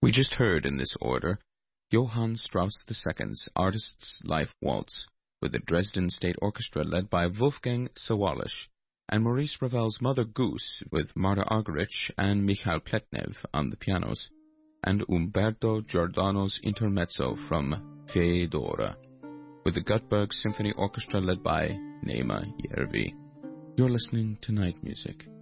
We just heard in this order Johann Strauss II's Artist's Life Waltz with the Dresden State Orchestra led by Wolfgang Sawallisch, and Maurice Ravel's Mother Goose with Marta Argerich and Michael Pletnev on the pianos, and Umberto Giordano's Intermezzo from Feodora with the Göteborg Symphony Orchestra led by Naima Järvi. You're listening to Night Music.